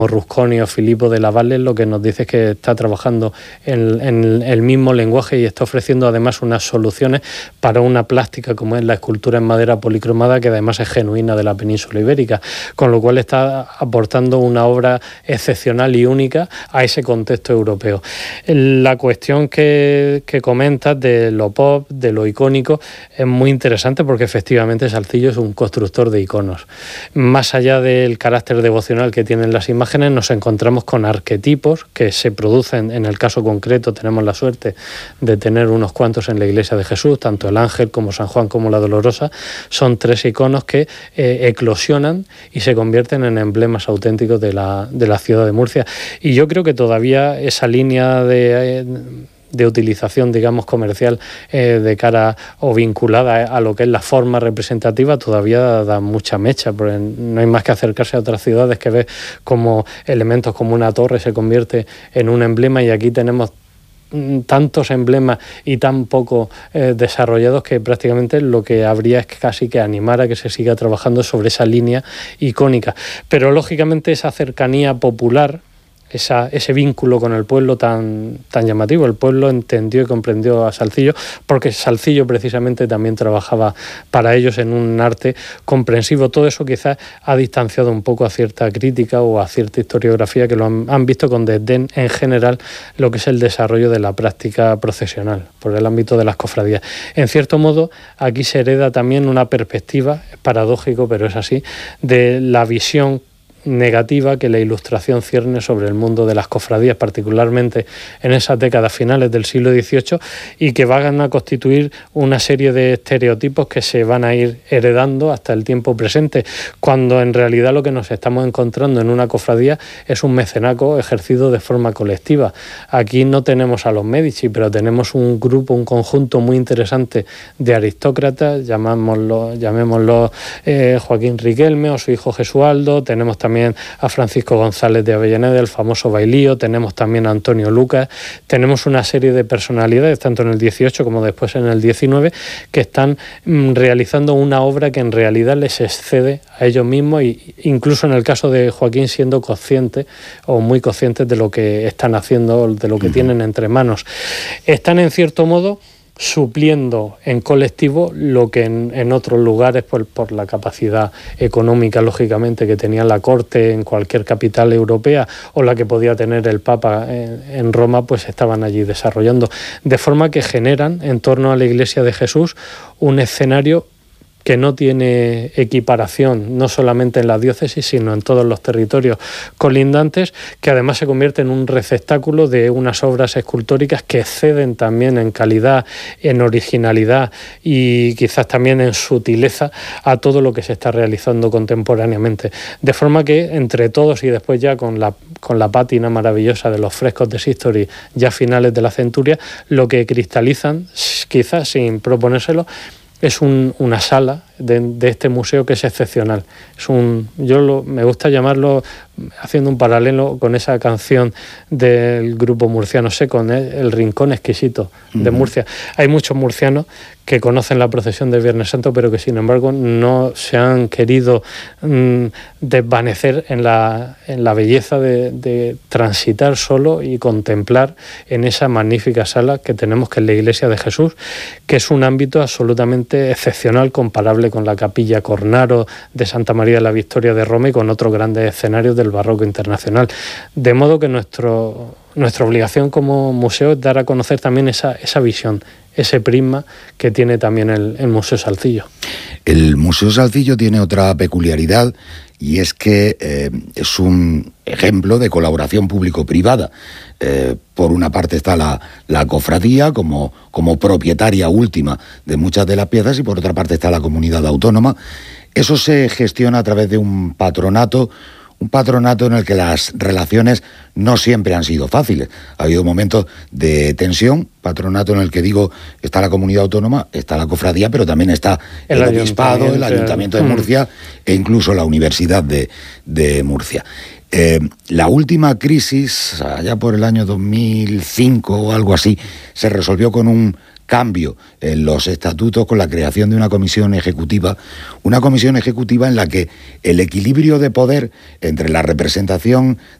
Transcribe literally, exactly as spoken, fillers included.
Rusconi o Filippo de la Valle, lo que nos dice es que está trabajando en, en el mismo lenguaje y está ofreciendo además unas soluciones para una plástica como es la escultura en madera policromada, que además es genuina de la península ibérica, con lo cual está aportando una obra excepcional y única a ese contexto europeo. La cuestión que, que comentas de lo pop, de lo icónico, es muy interesante porque efectivamente Salzillo es un constructor de iconos. Más allá del carácter devocional que tienen las imágenes, nos encontramos con arquetipos que se producen. En el caso concreto tenemos la suerte de tener unos cuantos en la iglesia de Jesús, tanto el ángel como San Juan como la Dolorosa. Son tres iconos que eh, eclosionan y se convierten en emblemas auténticos de la, de la ciudad de Murcia. Y yo creo que todavía esa línea de... Eh, de utilización, digamos, comercial eh, de cara o vinculada a lo que es la forma representativa, todavía da mucha mecha, porque no hay más que acercarse a otras ciudades que ves como elementos como una torre se convierte en un emblema, y aquí tenemos tantos emblemas y tan poco eh, desarrollados que prácticamente lo que habría es que casi que animar a que se siga trabajando sobre esa línea icónica. Pero lógicamente esa cercanía popular, Esa, ese vínculo con el pueblo tan, tan llamativo. El pueblo entendió y comprendió a Salzillo, porque Salzillo precisamente también trabajaba para ellos en un arte comprensivo. Todo eso quizás ha distanciado un poco a cierta crítica o a cierta historiografía que lo han, han visto con desdén en general lo que es el desarrollo de la práctica procesional por el ámbito de las cofradías. En cierto modo, aquí se hereda también una perspectiva, es paradójico, pero es así, de la visión negativa que la Ilustración cierne sobre el mundo de las cofradías, particularmente en esas décadas finales del siglo dieciocho, y que van a constituir una serie de estereotipos que se van a ir heredando hasta el tiempo presente, cuando en realidad lo que nos estamos encontrando en una cofradía es un mecenazgo ejercido de forma colectiva. Aquí no tenemos a los Medici, pero tenemos un grupo, un conjunto muy interesante de aristócratas, llamémoslo, llamémoslo eh, Joaquín Riquelme o su hijo Gesualdo. Tenemos también también a Francisco González de Avellaneda, el famoso Bailío, tenemos también a Antonio Lucas, tenemos una serie de personalidades, tanto en el dieciocho como después en el diecinueve, que están mm, realizando una obra que en realidad les excede a ellos mismos, y incluso en el caso de Joaquín siendo conscientes o muy conscientes de lo que están haciendo, de lo que uh-huh. tienen entre manos. Están en cierto modo supliendo en colectivo lo que en, en otros lugares, por, por la capacidad económica, lógicamente, que tenía la corte en cualquier capital europea o la que podía tener el Papa en, en Roma, pues estaban allí desarrollando. De forma que generan en torno a la Iglesia de Jesús un escenario que no tiene equiparación, no solamente en la diócesis, sino en todos los territorios colindantes, que además se convierte en un receptáculo de unas obras escultóricas que exceden también en calidad, en originalidad y quizás también en sutileza a todo lo que se está realizando contemporáneamente. De forma que entre todos, y después ya con la, con la pátina maravillosa de los frescos de Sixtori, ya finales de la centuria, lo que cristalizan, quizás sin proponérselo, es un, una sala de, de este museo que es excepcional. Es un, yo lo, me gusta llamarlo, haciendo un paralelo con esa canción del grupo murciano Seco, ¿eh? El rincón exquisito de uh-huh. Murcia. Hay muchos murcianos que conocen la procesión de Viernes Santo, pero que sin embargo no se han querido mmm, desvanecer en la, en la belleza de, de transitar solo y contemplar en esa magnífica sala que tenemos, que es la Iglesia de Jesús, que es un ámbito absolutamente excepcional, comparable con la Capilla Cornaro de Santa María de la Victoria de Roma y con otros grandes escenarios del barroco internacional. De modo que nuestro, nuestra obligación como museo es dar a conocer también esa, esa visión, ese prisma que tiene también el, el Museo Salzillo. El Museo Salzillo tiene otra peculiaridad, y es que eh, es un ejemplo de colaboración público-privada. Eh, por una parte está la, la cofradía como, como propietaria última de muchas de las piezas, y por otra parte está la comunidad autónoma. Eso se gestiona a través de un patronato, un patronato en el que las relaciones no siempre han sido fáciles. Ha habido momentos de tensión, patronato en el que digo, está la comunidad autónoma, está la cofradía, pero también está el, el obispado, el Ayuntamiento de Murcia e incluso la Universidad de, de Murcia. Eh, la última crisis, allá por el año dos mil cinco o algo así, se resolvió con un cambio en los estatutos con la creación de una comisión ejecutiva, una comisión ejecutiva en la que el equilibrio de poder entre la representación